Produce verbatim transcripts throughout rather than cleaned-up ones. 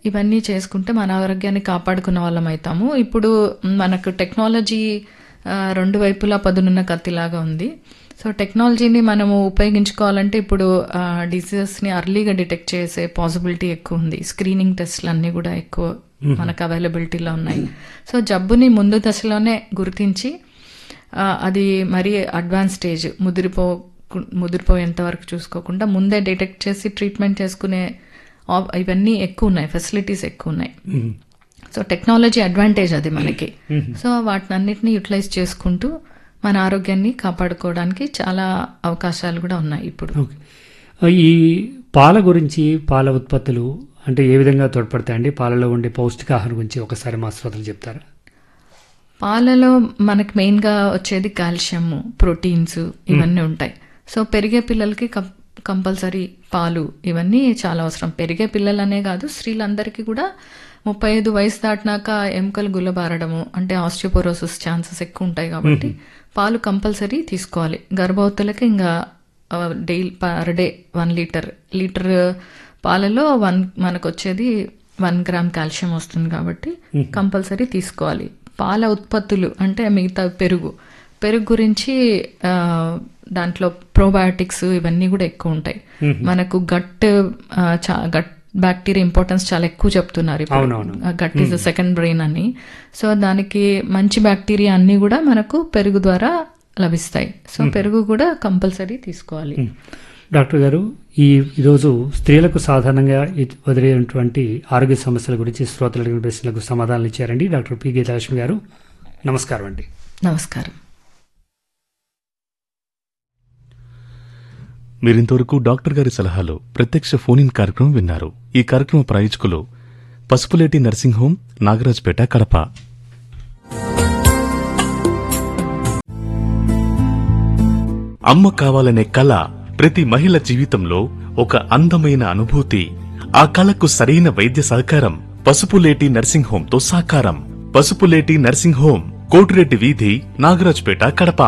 ఇవన్నీ చేసుకుంటే మన ఆరోగ్యాన్ని కాపాడుకున్న వాళ్ళం అవుతాము. ఇప్పుడు మనకు టెక్నాలజీ రెండు వైపులా పదునున్న కత్తిలాగా ఉంది. సో టెక్నాలజీని మనము ఉపయోగించుకోవాలంటే ఇప్పుడు డిసీజెస్ని అర్లీగా డిటెక్ట్ చేసే పాసిబిలిటీ ఎక్కువ ఉంది. స్క్రీనింగ్ టెస్ట్లు అన్నీ కూడా ఎక్కువ మనకు అవైలబిలిటీలో ఉన్నాయి. సో జబ్బుని ముందు దశలోనే గుర్తించి అది మరీ అడ్వాన్స్ స్టేజ్ ముదిరిపో ముదిరిపోయేంత వరకు చూసుకోకుండా ముందే డిటెక్ట్ చేసి ట్రీట్మెంట్ చేసుకునే ఇవన్నీ ఎక్కువ ఉన్నాయి, ఫెసిలిటీస్ ఎక్కువ ఉన్నాయి. సో టెక్నాలజీ అడ్వాంటేజ్ అది మనకి. సో వాటిని అన్నిటిని యూటిలైజ్ చేసుకుంటూ మన ఆరోగ్యాన్ని కాపాడుకోవడానికి చాలా అవకాశాలు కూడా ఉన్నాయి ఇప్పుడు. ఈ పాల గురించి, పాల ఉత్పత్తులు అంటే ఏ విధంగా తోడ్పడతాయండి? పాలలో ఉండే పౌష్టికాహారం గురించి ఒకసారి మా శ్రోతలు చెప్తారా? పాలలో మనకు మెయిన్గా వచ్చేది కాల్షియం, ప్రోటీన్స్ ఇవన్నీ ఉంటాయి. సో పెరిగే పిల్లలకి కంపల్సరీ పాలు ఇవన్నీ చాలా అవసరం. పెరిగే పిల్లలనే కాదు, స్త్రీలందరికీ కూడా ముప్పై ఐదు వయసు దాటినాక ఎముకలు గుల్లబారడము అంటే ఆస్టియోపోరోసిస్ ఛాన్సెస్ ఎక్కువ ఉంటాయి కాబట్టి పాలు కంపల్సరీ తీసుకోవాలి. గర్భవతులకి ఇంకా daily per day one litre litre పాలలో వన్ మనకు వచ్చేది వన్ గ్రామ్ కాల్షియం వస్తుంది కాబట్టి కంపల్సరీ తీసుకోవాలి. పాల ఉత్పత్తులు అంటే మిగతా పెరుగు పెరుగు గురించి దాంట్లో ప్రోబయోటిక్స్ ఇవన్నీ కూడా ఎక్కువ ఉంటాయి. మనకు గట్ గట్ బ్యాక్టీరియా ఇంపార్టెన్స్ చాలా ఎక్కువ చెప్తున్నారు ఇప్పుడు. Gut is the second brain అని. సో దానికి మంచి బ్యాక్టీరియా అన్ని కూడా మనకు పెరుగు ద్వారా లభిస్తాయి. సో పెరుగు కూడా కంపల్సరీ తీసుకోవాలి. డాక్టర్ గారు, ఈ ఈరోజు స్త్రీలకు సాధారణంగా వదిలేటువంటి ఆరోగ్య సమస్యల గురించి శ్రోతల అడిగిన ప్రశ్నలకు సమాధానాలు ఇచ్చారండి డాక్టర్ పి గీతాలక్ష్మి గారు. నమస్కారం అండి. నమస్కారం. మీరింతవరకు డాక్టర్ గారి సలహాలు ప్రత్యక్ష ఫోన్ ఇన్ కార్యక్రమం విన్నారు. ఈ కార్యక్రమ ప్రాయోజకులు పసుపులేటి నర్సింగ్ హోమ్, నాగరాజ్పేట, కడప. అమ్మ కావాలనే కల ప్రతి మహిళ జీవితంలో ఒక అందమైన అనుభూతి. ఆ కళకు సరైన వైద్య సహకారం పసుపులేటి నర్సింగ్ హోమ్ తో సాకారం. పసుపులేటి నర్సింగ్ హోమ్, కోటిరెడ్డి వీధి, నాగరాజ్పేట, కడప.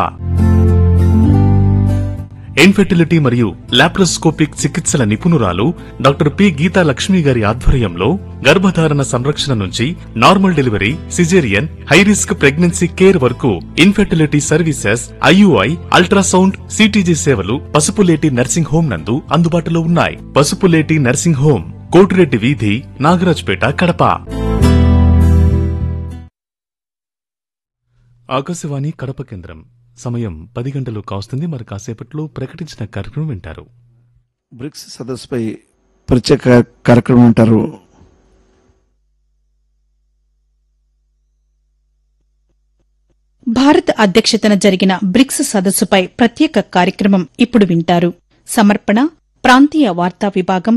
ఇన్ఫెర్టిలిటీ మరియు laparoscopic చికిత్సల నిపుణురాలు doctor P Gita Lakshmi గారి ఆధ్వర్యంలో గర్భధారణ సంరక్షణ నుంచి normal delivery, caesarean, high risk pregnancy care వరకు infertility services, IUI, ultrasound, CTG సేవలు పసుపులేటి నర్సింగ్ హోమ్ నందు అందుబాటులో ఉన్నాయి. పసుపులేటి నర్సింగ్ హోమ్, కోటిరెడ్డి వీధి, నాగరాజ్పేట, కడప. ఆకాశవాణి కడప కేంద్రం. సమయం పది గంటలు కావస్తుంది. మరి కాసేపట్లో ప్రకటించిన కార్యక్రమం వింటారు. బ్రిక్స్ సదస్సుపై ప్రత్యేక కార్యక్రమం అంటారు. భారత్ అధ్యక్షతన జరిగిన బ్రిక్స్ సదస్సుపై ప్రత్యేక కార్యక్రమం ఇప్పుడు వింటారు. సమర్పణ ప్రాంతీయ వార్తా విభాగం.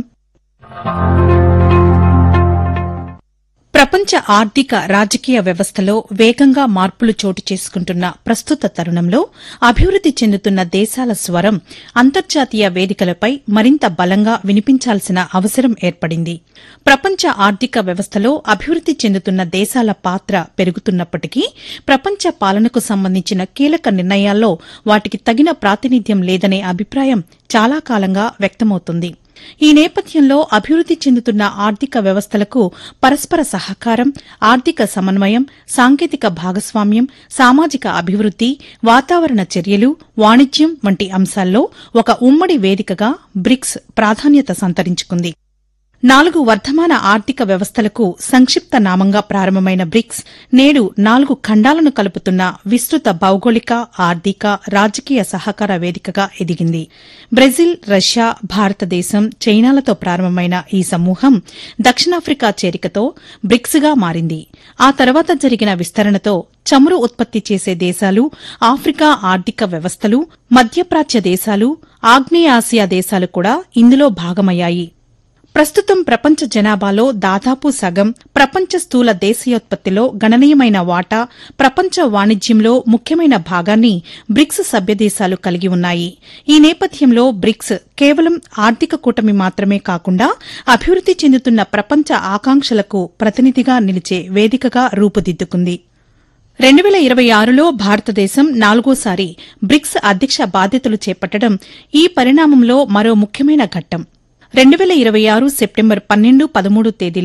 ప్రపంచ ఆర్థిక రాజకీయ వ్యవస్థలో వేగంగా మార్పులు చోటు చేసుకుంటున్న ప్రస్తుత తరుణంలో అభివృద్ది చెందుతున్న దేశాల స్వరం అంతర్జాతీయ వేదికలపై మరింత బలంగా వినిపించాల్సిన అవసరం ఏర్పడింది. ప్రపంచ ఆర్థిక వ్యవస్థలో అభివృద్ది చెందుతున్న దేశాల పాత్ర పెరుగుతున్నప్పటికీ ప్రపంచ పాలనకు సంబంధించిన కీలక నిర్ణయాల్లో వాటికి తగిన ప్రాతినిధ్యం లేదనే అభిప్రాయం చాలా కాలంగా వ్యక్తమవుతుంది. ఈ నేపథ్యంలో అభివృద్ది చెందుతున్న ఆర్థిక వ్యవస్థలకు పరస్పర సహకారం, ఆర్థిక సమన్వయం, సాంకేతిక భాగస్వామ్యం, సామాజిక అభివృద్ది, వాతావరణ చర్యలు, వాణిజ్యం వంటి అంశాల్లో ఒక ఉమ్మడి వేదికగా బ్రిక్స్ ప్రాధాన్యత సంతరించుకుంది. నాలుగు వర్ధమాన ఆర్థిక వ్యవస్థలకు సంక్షిప్త నామంగా ప్రారంభమైన బ్రిక్స్ నేడు నాలుగు ఖండాలను కలుపుతున్న విస్తృత భౌగోళిక, ఆర్థిక, రాజకీయ సహకార వేదికగా ఎదిగింది. బ్రెజిల్, రష్యా, భారతదేశం, చైనాలతో ప్రారంభమైన ఈ సమూహం దక్షిణాఫ్రికా చేరికతో బ్రిక్స్గా మారింది. ఆ తర్వాత జరిగిన విస్తరణతో చమురు ఉత్పత్తి చేసే దేశాలు, ఆఫ్రికా ఆర్థిక వ్యవస్థలు, మధ్యప్రాచ్య దేశాలు, ఆగ్నేయాసియా దేశాలు కూడా ఇందులో భాగమయ్యాయి. ప్రస్తుతం ప్రపంచ జనాభాలో దాదాపు సగం, ప్రపంచ స్థూల దేశీయోత్పత్తిలో గణనీయమైన వాటా, ప్రపంచ వాణిజ్యంలో ముఖ్యమైన భాగాన్ని బ్రిక్స్ సభ్యదేశాలు కలిగి ఉన్నాయి. ఈ నేపథ్యంలో బ్రిక్స్ కేవలం ఆర్థిక కూటమి మాత్రమే కాకుండా అభివృద్ది చెందుతున్న ప్రపంచ ఆకాంక్షలకు ప్రతినిధిగా నిలిచే వేదికగా రూపుదిద్దుకుంది. రెండు వేల ఇరవై ఆరులో భారతదేశం నాలుగోసారి బ్రిక్స్ అధ్యక్ష బాధ్యతలు చేపట్టడం ఈ పరిణామంలో మరో ముఖ్యమైన ఘట్టం. రెండు వేల ఇరవై ఆరు సెప్టెంబర్ పన్నెండు పదమూడు తేదీల్లో